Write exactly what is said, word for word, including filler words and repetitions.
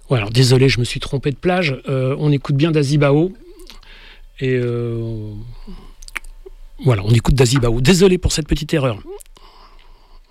Ouais, alors désolé, je me suis trompé de plage. Euh, on écoute bien Dazibao. Et euh, voilà, on écoute Dazibao. Désolé pour cette petite erreur.